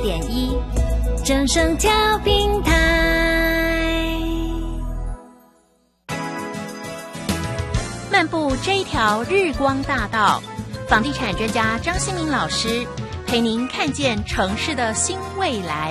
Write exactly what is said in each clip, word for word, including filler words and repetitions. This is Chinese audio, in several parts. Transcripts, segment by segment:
点一，正声调频台。漫步这一条日光大道，房地产专家张新民老师陪您看见城市的新未来。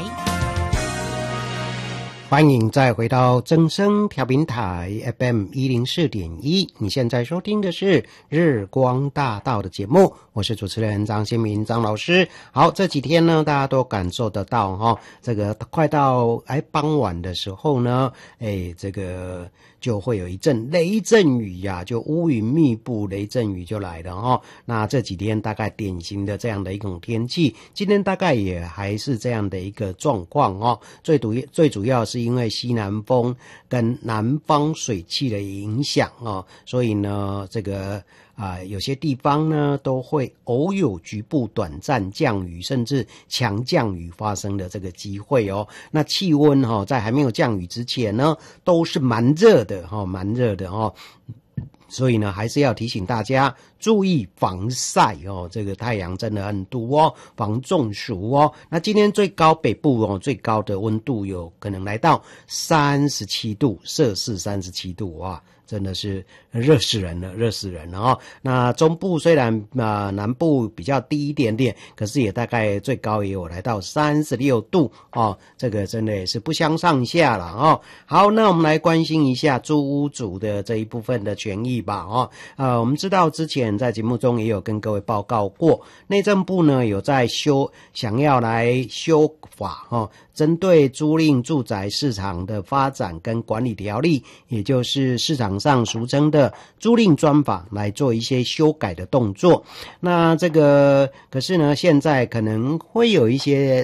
欢迎再回到正声调频台 F M 一零四点一，你现在收听的是日光大道的节目，我是主持人张新民张老师。好，这几天呢，大家都感受得到哈、哦，这个快到哎傍晚的时候呢，哎这个就会有一阵雷阵雨呀、啊，就乌云密布，雷阵雨就来了哈、哦。那这几天大概典型的这样的一种天气，今天大概也还是这样的一个状况哦。最主最主要是因为西南风跟南方水汽的影响哦，所以呢，这个啊、呃，有些地方呢都会偶有局部短暂降雨，甚至强降雨发生的这个机会哦。那气温哈、哦，在还没有降雨之前呢，都是蛮热的哈、哦，蛮热的哦。所以呢，还是要提醒大家注意防晒哦，这个太阳真的很毒哦，防中暑哦。那今天最高北部哦，最高的温度有可能来到三十七度摄氏，三十七度哇。真的是热死人了，热死人了哦。那中部虽然啊、呃、南部比较低一点点，可是也大概最高也有来到三十六度哦，这个真的也是不相上下了哦。好，那我们来关心一下租屋族的这一部分的权益吧哦。呃，我们知道之前在节目中也有跟各位报告过，内政部呢有在修，想要来修法哦。针对租赁住宅市场的发展跟管理条例，也就是市场上俗称的租赁专法来做一些修改的动作。那这个可是呢，现在可能会有一些